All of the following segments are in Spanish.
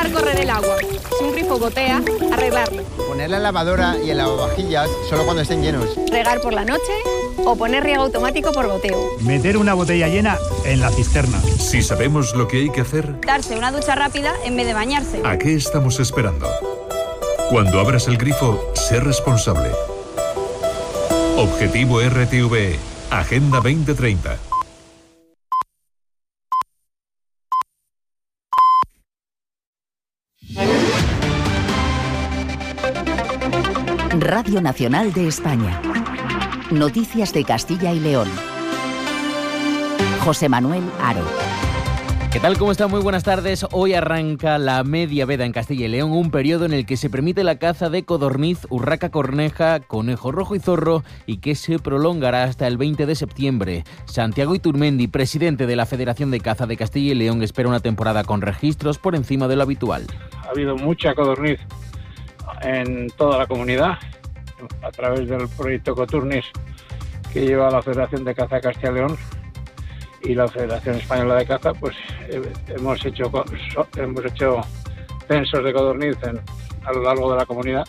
dejar correr el agua. Si un grifo gotea, arreglarlo. Poner la lavadora y el lavavajillas solo cuando estén llenos. Regar por la noche o poner riego automático por goteo. Meter una botella llena en la cisterna. Si sabemos lo que hay que hacer, Darse una ducha rápida en vez de bañarse. ¿a qué estamos esperando? Cuando abras el grifo, sé responsable. Objetivo RTVE, Agenda 2030. Radio Nacional de España. Noticias de Castilla y León. José Manuel Haro. ¿Qué tal? ¿Cómo está? Muy buenas tardes. Hoy arranca la media veda en Castilla y León, un periodo en el que se permite la caza de codorniz, urraca corneja, conejo rojo y zorro y que se prolongará hasta el 20 de septiembre. Santiago Iturmendi, presidente de la Federación de Caza de Castilla y León, espera una temporada con registros por encima de lo habitual. Ha habido mucha codorniz en toda la comunidad a través del proyecto Coturnis que lleva la Federación de Caza de Castilla y León y la Federación Española de Caza. Pues hemos hecho censos de codorniz a lo largo de la comunidad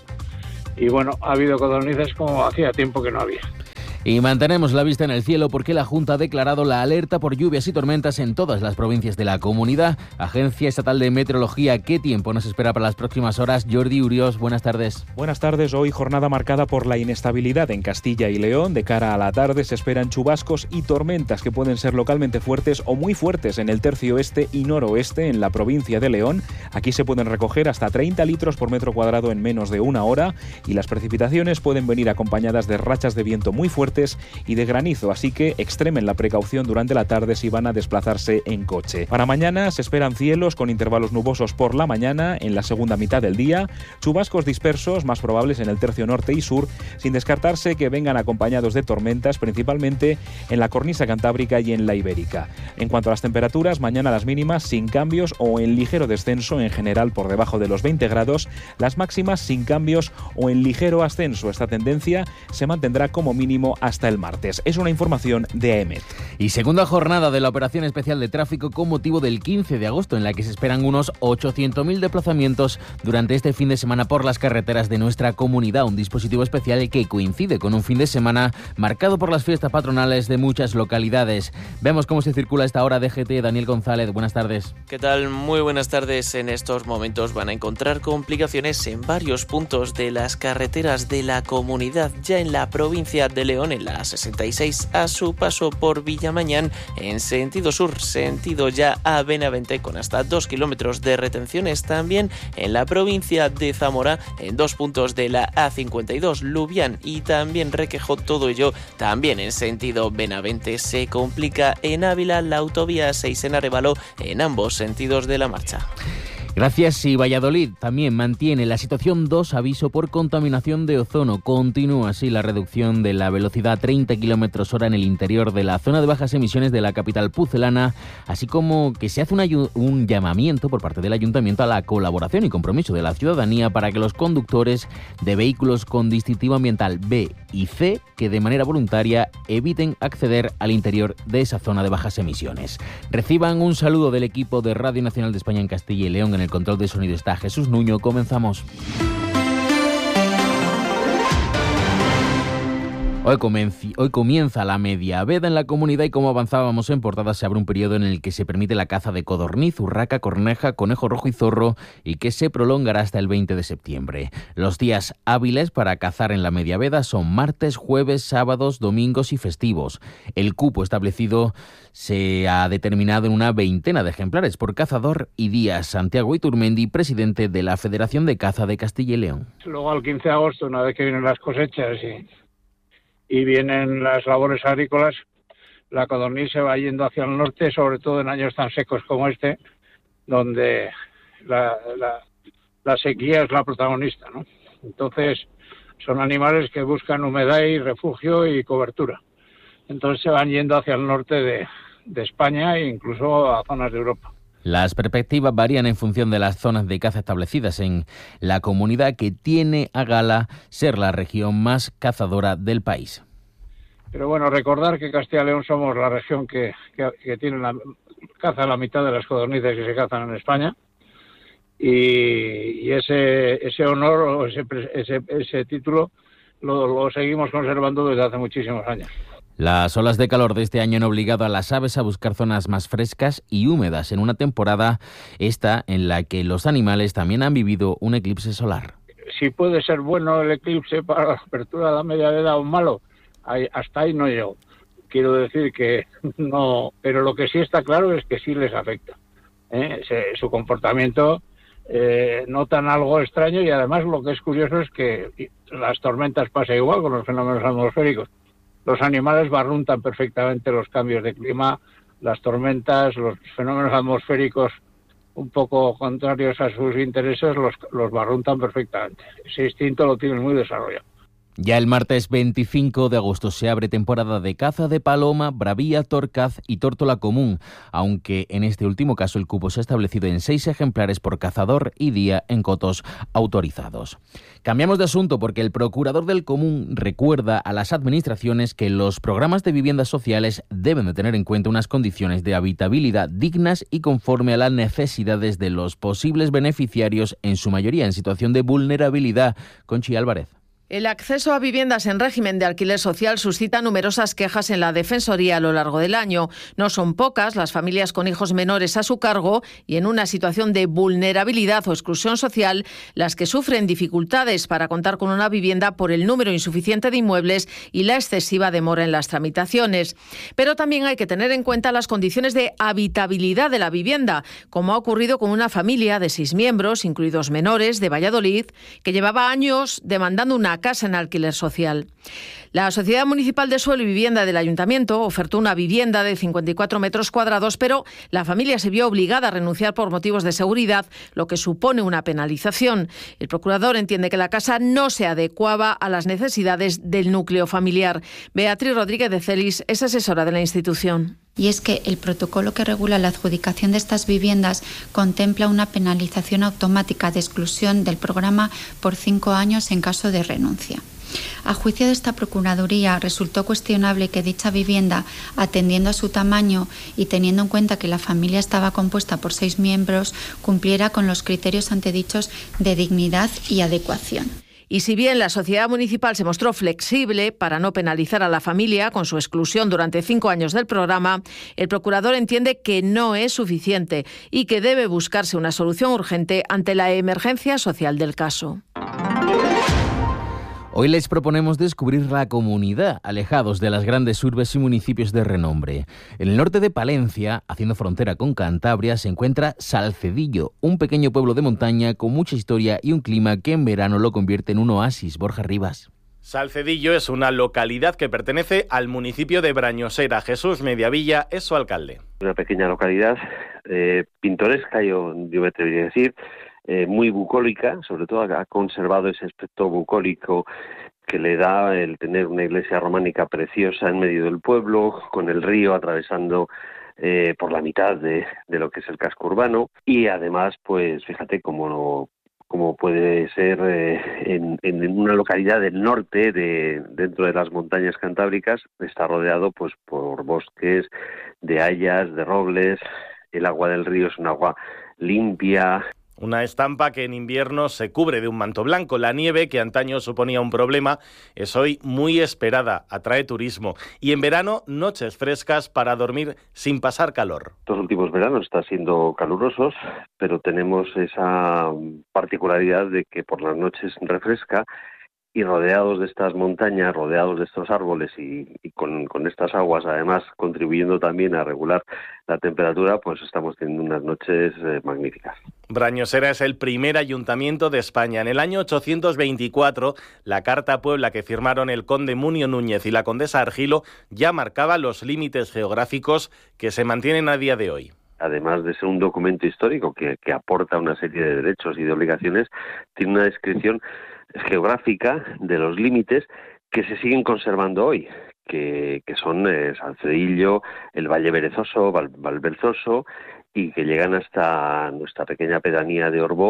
y bueno, ha habido codornices como hacía tiempo que no había. Y mantenemos la vista en el cielo porque la Junta ha declarado la alerta por lluvias y tormentas en todas las provincias de la comunidad. Agencia Estatal de Meteorología, ¿qué tiempo nos espera para las próximas horas? Jordi Urios, buenas tardes. Buenas tardes. Hoy jornada marcada por la inestabilidad en Castilla y León. De cara a la tarde se esperan chubascos y tormentas que pueden ser localmente fuertes o muy fuertes en el tercio oeste y noroeste en la provincia de León. Aquí se pueden recoger hasta 30 litros por metro cuadrado en menos de una hora y las precipitaciones pueden venir acompañadas de rachas de viento muy fuertes y de granizo, así que extremen la precaución durante la tarde si van a desplazarse en coche. Para mañana se esperan cielos con intervalos nubosos por la mañana, en la segunda mitad del día, chubascos dispersos más probables en el tercio norte y sur, sin descartarse que vengan acompañados de tormentas, principalmente en la cornisa cantábrica y en la ibérica. En cuanto a las temperaturas, mañana las mínimas sin cambios o en ligero descenso, en general por debajo de los 20 grados, las máximas sin cambios o en ligero ascenso. Esta tendencia se mantendrá como mínimo hasta el martes. Es una información de AEMET. Y segunda jornada de la operación especial de tráfico con motivo del 15 de agosto, en la que se esperan unos 800.000 desplazamientos durante este fin de semana por las carreteras de nuestra comunidad. Un dispositivo especial que coincide con un fin de semana marcado por las fiestas patronales de muchas localidades. Vemos cómo se circula a esta hora. DGT, Daniel González, buenas tardes. ¿Qué tal? Muy buenas tardes. En estos momentos van a encontrar complicaciones en varios puntos de las carreteras de la comunidad, ya en la provincia de León, en la 66 a su paso por Villamañán, en sentido sur, sentido ya a Benavente, con hasta 2 kilómetros de retenciones. También en la provincia de Zamora, en 2 puntos de la A52, Lubián y también Requejo, todo ello también en sentido Benavente. Se complica en Ávila la autovía 6 en Arévalo, en ambos sentidos de la marcha. Gracias. Y Valladolid también mantiene la situación 2, aviso por contaminación de ozono. Continúa así la reducción de la velocidad a 30 km/h en el interior de la zona de bajas emisiones de la capital pucelana, así como que se hace un llamamiento por parte del ayuntamiento a la colaboración y compromiso de la ciudadanía para que los conductores de vehículos con distintivo ambiental B y C, que de manera voluntaria eviten acceder al interior de esa zona de bajas emisiones. Reciban un saludo del equipo de Radio Nacional de España en Castilla y León. En el control de sonido está Jesús Nuño. Comenzamos. Hoy comienza la media veda en la comunidad y, como avanzábamos en portada, se abre un periodo en el que se permite la caza de codorniz, urraca, corneja, conejo rojo y zorro y que se prolongará hasta el 20 de septiembre. Los días hábiles para cazar en la media veda son martes, jueves, sábados, domingos y festivos. El cupo establecido se ha determinado en una veintena de ejemplares por cazador y día. Santiago Iturmendi, presidente de la Federación de Caza de Castilla y León. Luego al 15 de agosto, una vez que vienen las cosechas y vienen las labores agrícolas, la codorniz se va yendo hacia el norte, sobre todo en años tan secos como este, donde la sequía es la protagonista, ¿no? Entonces, son animales que buscan humedad y refugio y cobertura. Entonces se van yendo hacia el norte de España e incluso a zonas de Europa. Las perspectivas varían en función de las zonas de caza establecidas en la comunidad, que tiene a gala ser la región más cazadora del país. Pero bueno, recordar que Castilla y León somos la región que tiene caza la mitad de las codornices que se cazan en España, y ese honor o ese título lo seguimos conservando desde hace muchísimos años. Las olas de calor de este año han obligado a las aves a buscar zonas más frescas y húmedas en una temporada esta en la que los animales también han vivido un eclipse solar. Si puede ser bueno el eclipse para la apertura de la media edad o malo, hasta ahí no llego. Quiero decir que no, pero lo que sí está claro es que sí les afecta. Su comportamiento notan algo extraño y además lo que es curioso es que las tormentas pasa igual con los fenómenos atmosféricos. Los animales barruntan perfectamente los cambios de clima, las tormentas, los fenómenos atmosféricos un poco contrarios a sus intereses los barruntan perfectamente. Ese instinto lo tienen muy desarrollado. Ya el martes 25 de agosto se abre temporada de caza de paloma, bravía, torcaz y tórtola común, aunque en este último caso el cupo se ha establecido en 6 ejemplares por cazador y día en cotos autorizados. Cambiamos de asunto porque el procurador del común recuerda a las administraciones que los programas de viviendas sociales deben de tener en cuenta unas condiciones de habitabilidad dignas y conforme a las necesidades de los posibles beneficiarios, en su mayoría en situación de vulnerabilidad. Conchi Álvarez. El acceso a viviendas en régimen de alquiler social suscita numerosas quejas en la Defensoría a lo largo del año. No son pocas las familias con hijos menores a su cargo y en una situación de vulnerabilidad o exclusión social las que sufren dificultades para contar con una vivienda por el número insuficiente de inmuebles y la excesiva demora en las tramitaciones. Pero también hay que tener en cuenta las condiciones de habitabilidad de la vivienda, como ha ocurrido con una familia de 6 miembros, incluidos menores, de Valladolid, que llevaba años demandando una casa en alquiler social. La Sociedad Municipal de Suelo y Vivienda del Ayuntamiento ofertó una vivienda de 54 metros cuadrados, pero la familia se vio obligada a renunciar por motivos de seguridad, lo que supone una penalización. El procurador entiende que la casa no se adecuaba a las necesidades del núcleo familiar. Beatriz Rodríguez de Celis es asesora de la institución. Y es que el protocolo que regula la adjudicación de estas viviendas contempla una penalización automática de exclusión del programa por 5 años en caso de renuncia. A juicio de esta Procuraduría, resultó cuestionable que dicha vivienda, atendiendo a su tamaño y teniendo en cuenta que la familia estaba compuesta por 6 miembros, cumpliera con los criterios antedichos de dignidad y adecuación. Y si bien la sociedad municipal se mostró flexible para no penalizar a la familia con su exclusión durante 5 años del programa, el procurador entiende que no es suficiente y que debe buscarse una solución urgente ante la emergencia social del caso. Hoy les proponemos descubrir la comunidad, alejados de las grandes urbes y municipios de renombre. En el norte de Palencia, haciendo frontera con Cantabria, se encuentra Salcedillo, un pequeño pueblo de montaña con mucha historia y un clima que en verano lo convierte en un oasis. Borja Rivas. Salcedillo es una localidad que pertenece al municipio de Brañosera. Jesús Mediavilla es su alcalde. Una pequeña localidad pintoresca, yo me atrevería a decir, muy bucólica, sobre todo ha conservado ese aspecto bucólico que le da el tener una iglesia románica preciosa en medio del pueblo, con el río atravesando por la mitad de lo que es el casco urbano, y además, pues fíjate como puede ser en una localidad del norte, dentro de las montañas cantábricas, está rodeado pues por bosques de hayas, de robles. El agua del río es un agua limpia. Una estampa que en invierno se cubre de un manto blanco. La nieve, que antaño suponía un problema, es hoy muy esperada, atrae turismo. Y en verano, noches frescas para dormir sin pasar calor. Estos últimos veranos están siendo calurosos, pero tenemos esa particularidad de que por las noches refresca, y rodeados de estas montañas, rodeados de estos árboles y con estas aguas, además contribuyendo también a regular la temperatura, pues estamos teniendo unas noches magníficas. Brañosera es el primer ayuntamiento de España. En el año 824, la Carta Puebla que firmaron el conde Munio Núñez y la condesa Argilo ya marcaba los límites geográficos que se mantienen a día de hoy. Además de ser un documento histórico que aporta una serie de derechos y de obligaciones, tiene una descripción geográfica de los límites que se siguen conservando hoy, que son Salcedillo, el Valle Berezoso, Valverzoso, y que llegan hasta nuestra pequeña pedanía de Orbó,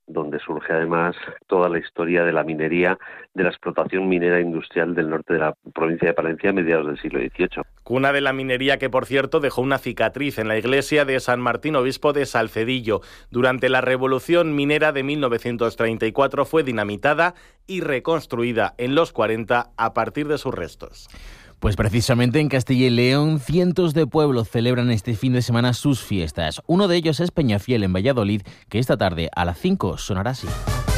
donde surge además toda la historia de la minería, de la explotación minera industrial del norte de la provincia de Palencia a mediados del siglo XVIII. Cuna de la minería que, por cierto, dejó una cicatriz en la iglesia de San Martín Obispo de Salcedillo. Durante la Revolución Minera de 1934 fue dinamitada y reconstruida en los 40 a partir de sus restos. Pues precisamente en Castilla y León, cientos de pueblos celebran este fin de semana sus fiestas. Uno de ellos es Peñafiel, en Valladolid, que esta tarde a las 5 sonará así.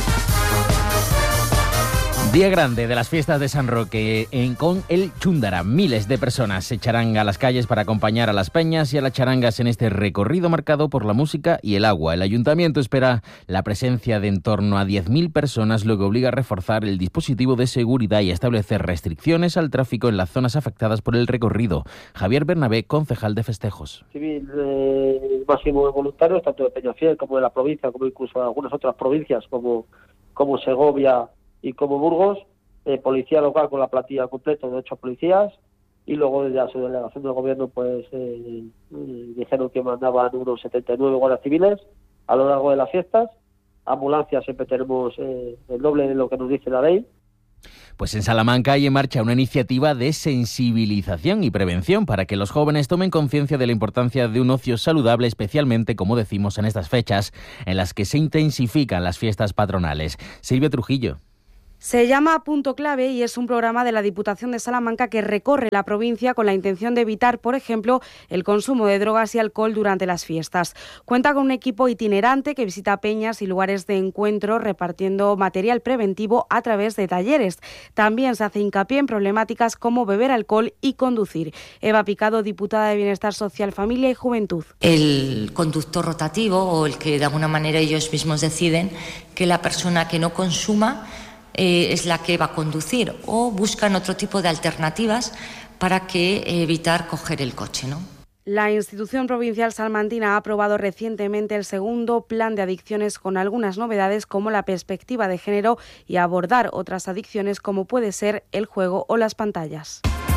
Día grande de las fiestas de San Roque con el Chúndara. Miles de personas se echarán a las calles para acompañar a las peñas y a las charangas en este recorrido marcado por la música y el agua. El ayuntamiento espera la presencia de en torno a 10.000 personas, lo que obliga a reforzar el dispositivo de seguridad y a establecer restricciones al tráfico en las zonas afectadas por el recorrido. Javier Bernabé, concejal de festejos. Civil máximo de voluntarios, tanto de Peñafiel como de la provincia, como incluso de algunas otras provincias como Segovia y como Burgos, policía local con la plantilla completa de 8 policías, y luego desde la subdelegación del gobierno pues dijeron que mandaban unos 79 guardias civiles a lo largo de las fiestas. Ambulancias siempre tenemos el doble de lo que nos dice la ley. Pues en Salamanca hay en marcha una iniciativa de sensibilización y prevención para que los jóvenes tomen conciencia de la importancia de un ocio saludable, especialmente, como decimos, en estas fechas en las que se intensifican las fiestas patronales. Silvia Trujillo. Se llama Punto Clave y es un programa de la Diputación de Salamanca que recorre la provincia con la intención de evitar, por ejemplo, el consumo de drogas y alcohol durante las fiestas. Cuenta con un equipo itinerante que visita peñas y lugares de encuentro repartiendo material preventivo a través de talleres. También se hace hincapié en problemáticas como beber alcohol y conducir. Eva Picado, diputada de Bienestar Social, Familia y Juventud. El conductor rotativo, o el que de alguna manera ellos mismos deciden que la persona que no consuma es la que va a conducir, o buscan otro tipo de alternativas para evitar coger el coche, ¿no? La institución provincial salmantina ha aprobado recientemente el segundo plan de adicciones con algunas novedades como la perspectiva de género y abordar otras adicciones como puede ser el juego o las pantallas.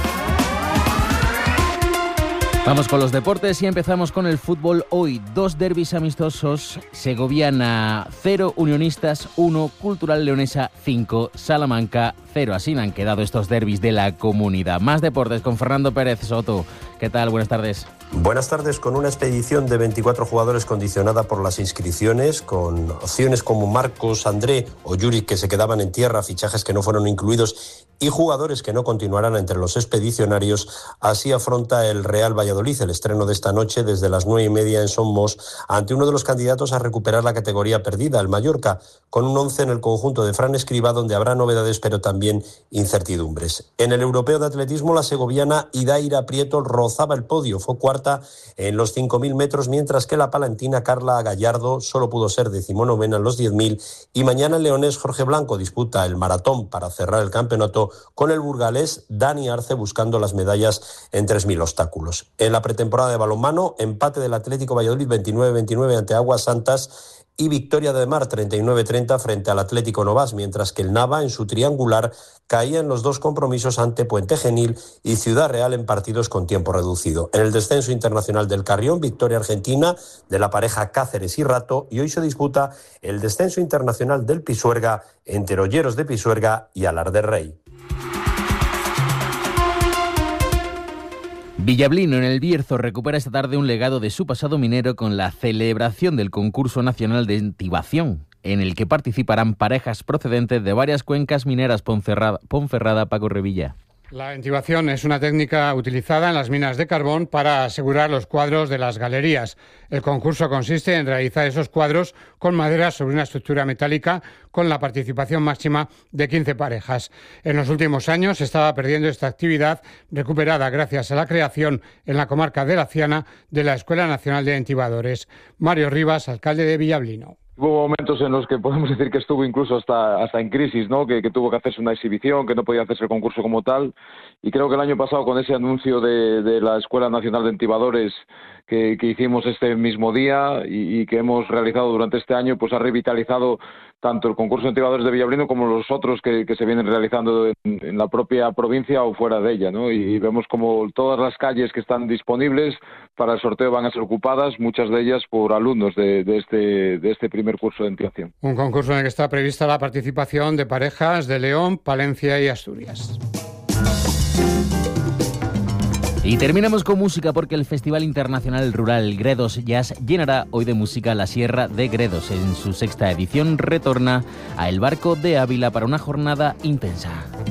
Vamos con los deportes y empezamos con el fútbol. Hoy 2 derbis amistosos: Segoviana 0, Unionistas 1, Cultural Leonesa 5, Salamanca 0. Así han quedado estos derbis de la comunidad. Más deportes con Fernando Pérez Soto. ¿Qué tal? Buenas tardes. Buenas tardes. Con una expedición de 24 jugadores condicionada por las inscripciones, con opciones como Marcos, André o Yuri que se quedaban en tierra, fichajes que no fueron incluidos y jugadores que no continuarán entre los expedicionarios, así afronta el Real Valladolid el estreno de esta noche desde las 9:30 en Somos ante uno de los candidatos a recuperar la categoría perdida, el Mallorca, con un 11 en el conjunto de Fran Escribá, donde habrá novedades pero también incertidumbres. En el europeo de atletismo, la segoviana Idaira Prieto rozaba el podio, fue cuarta en los 5.000 metros, mientras que la palentina Carla Gallardo solo pudo ser 19ª en los 10.000, y mañana el leonés Jorge Blanco disputa el maratón para cerrar el campeonato con el burgalés Dani Arce buscando las medallas en 3.000 obstáculos. En la pretemporada de balonmano, empate del Atlético Valladolid 29-29 ante Aguas Santas y victoria de Mar 39-30 frente al Atlético Novas, mientras que el Nava en su triangular caía en los 2 compromisos ante Puente Genil y Ciudad Real en partidos con tiempo reducido. En el descenso internacional del Carrión, victoria argentina de la pareja Cáceres y Rato, y hoy se disputa el descenso internacional del Pisuerga entre Olleros de Pisuerga y Alar del Rey. Villablino, en el Bierzo, recupera esta tarde un legado de su pasado minero con la celebración del concurso nacional de entibación, en el que participarán parejas procedentes de varias cuencas mineras. Ponferrada, Paco Revilla. La entibación es una técnica utilizada en las minas de carbón para asegurar los cuadros de las galerías. El concurso consiste en realizar esos cuadros con madera sobre una estructura metálica con la participación máxima de 15 parejas. En los últimos años se estaba perdiendo esta actividad, recuperada gracias a la creación en la comarca de Laciana de la Escuela Nacional de Entibadores. Mario Rivas, alcalde de Villablino. Hubo momentos en los que podemos decir que estuvo incluso hasta en crisis, ¿no? Que tuvo que hacerse una exhibición, que no podía hacerse el concurso como tal. Y creo que el año pasado, con ese anuncio de la Escuela Nacional de Entibadores que hicimos este mismo día y que hemos realizado durante este año, pues ha revitalizado tanto el concurso de entrenadores de Villablino como los otros que se vienen realizando en la propia provincia o fuera de ella, ¿no? Y vemos como todas las calles que están disponibles para el sorteo van a ser ocupadas, muchas de ellas por alumnos de este primer curso de entrenamiento. Un concurso en el que está prevista la participación de parejas de León, Palencia y Asturias. Y terminamos con música porque el Festival Internacional Rural Gredos Jazz llenará hoy de música la Sierra de Gredos. En su 6ª edición retorna a El Barco de Ávila para una jornada intensa.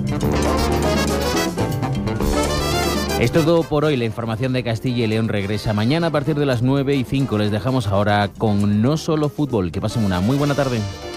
Es todo por hoy. La información de Castilla y León regresa mañana a partir de las 9:05. Les dejamos ahora con No Solo Fútbol. Que pasen una muy buena tarde.